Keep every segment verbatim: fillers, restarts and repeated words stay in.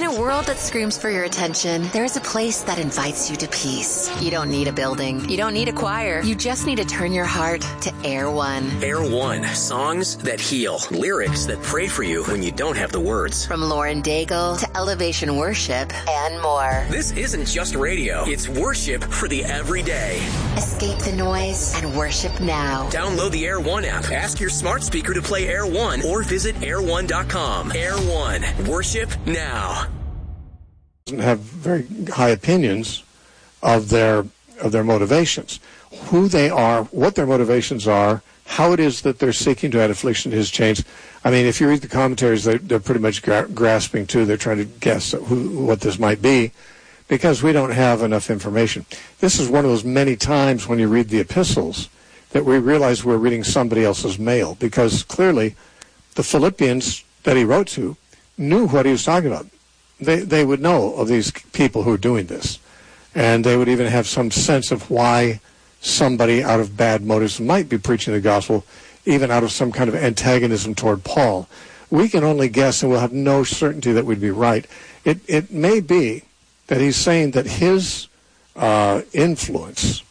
a world that screams for your attention, there is a place that invites you to peace. You don't need a building. You don't need a choir. You just need to turn your heart to Air One. Air One. Songs that heal. Lyrics that pray for you when you don't have the words. From Lauren Daigle to Elevation Worship and more. This isn't just radio. It's worship for the everyday. Escape the noise and worship now. Download the Air One app. Ask your smart speaker to play Air One or visit air one dot com. Air One. Worship now. Have very high opinions of their of their motivations, who they are, what their motivations are, how it is that they're seeking to add affliction to his chains. I mean, if you read the commentaries, they're, they're pretty much gra- grasping too. They're trying to guess who, what this might be, because we don't have enough information. This is one of those many times when you read the epistles that we realize we're reading somebody else's mail, because clearly the Philippians that he wrote to knew what he was talking about. They they would know of these people who are doing this, and they would even have some sense of why somebody out of bad motives might be preaching the gospel, even out of some kind of antagonism toward Paul. We can only guess, and we'll have no certainty that we'd be right. It it may be that he's saying that his uh, influence,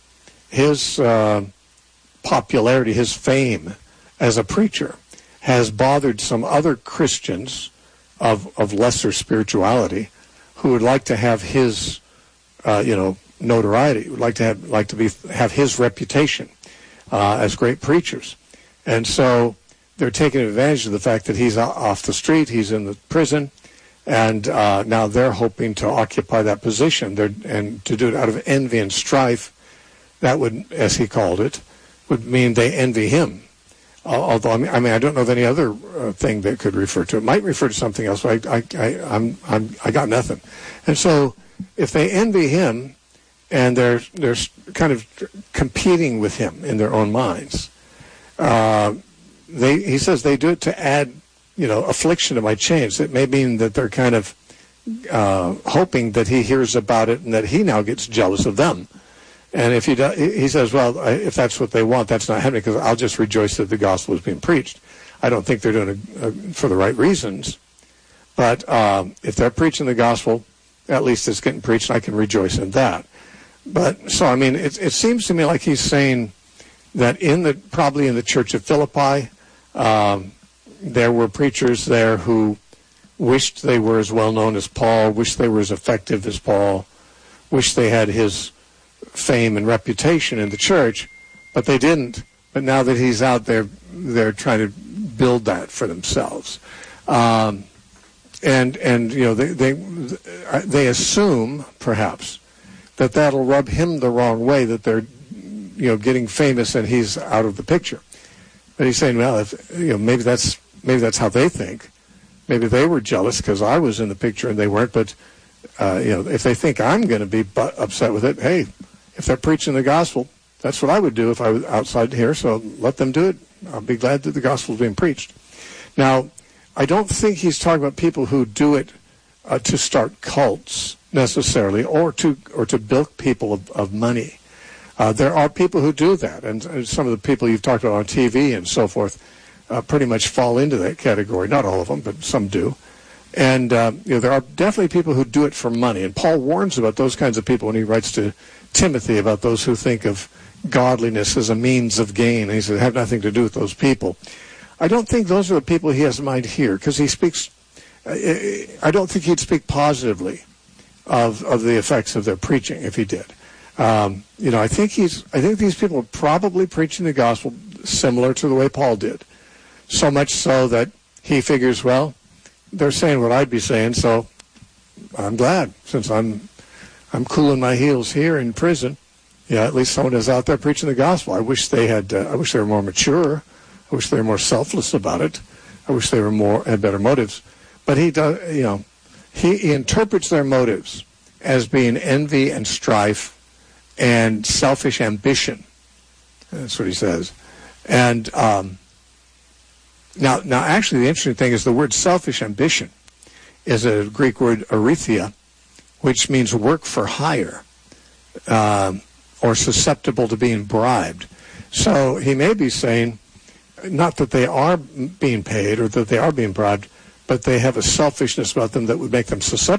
his uh, popularity, his fame as a preacher has bothered some other Christians of of lesser spirituality who would like to have his, uh, you know, notoriety, would like to have like to be have his reputation uh, as great preachers, and so they're taking advantage of the fact that he's off the street, he's in the prison, and uh, now they're hoping to occupy that position. They're, and to do it out of envy and strife, that would, as he called it, would mean they envy him. Although I mean, I mean, I don't know of any other uh, thing that could refer to it. It might refer to something else, but I, I, I, I'm, I'm, I got nothing. And so, if they envy him, and they're they're kind of competing with him in their own minds, uh, they he says they do it to add, you know, affliction to my chains. It may mean that they're kind of uh, hoping that he hears about it and that he now gets jealous of them. And if he does, he says, well, if that's what they want, that's not happening, because I'll just rejoice that the gospel is being preached. I don't think they're doing it uh, for the right reasons. But um, if they're preaching the gospel, at least it's getting preached, and I can rejoice in that. But so, I mean, it, it seems to me like he's saying that in the probably in the church of Philippi, um, there were preachers there who wished they were as well known as Paul, wished they were as effective as Paul, wished they had his fame and reputation in the church, but they didn't. But now that he's out there, they're trying to build that for themselves, um, and and you know they they they assume perhaps that that'll rub him the wrong way, that they're you know getting famous and he's out of the picture. But he's saying, well, if you know maybe that's maybe that's how they think. Maybe they were jealous because I was in the picture and they weren't. But uh, you know if they think I'm going to be bu- upset with it, hey. If they're preaching the gospel, that's what I would do if I was outside here, so let them do it. I'll be glad that the gospel is being preached. Now, I don't think he's talking about people who do it uh, to start cults, necessarily, or to or to bilk people of, of money. Uh, there are people who do that, and, and some of the people you've talked about on T V and so forth uh, pretty much fall into that category. Not all of them, but some do. And uh, you know, there are definitely people who do it for money, and Paul warns about those kinds of people when he writes to Timothy about those who think of godliness as a means of gain. And he said, have nothing to do with those people. I don't think those are the people he has in mind here, because he speaks, I don't think he'd speak positively of of the effects of their preaching if he did. Um, you know, I think he's, I think these people are probably preaching the gospel similar to the way Paul did. So much so that he figures, well, they're saying what I'd be saying, so I'm glad, since I'm I'm cooling my heels here in prison. Yeah, at least someone is out there preaching the gospel. I wish they had. Uh, I wish they were more mature. I wish they were more selfless about it. I wish they were more had better motives. But he does. You know, he, he interprets their motives as being envy and strife and selfish ambition. That's what he says. And um, now, now, actually, the interesting thing is the word selfish ambition is a Greek word aletheia, which means work for hire, um, or susceptible to being bribed. So he may be saying, not that they are being paid or that they are being bribed, but they have a selfishness about them that would make them susceptible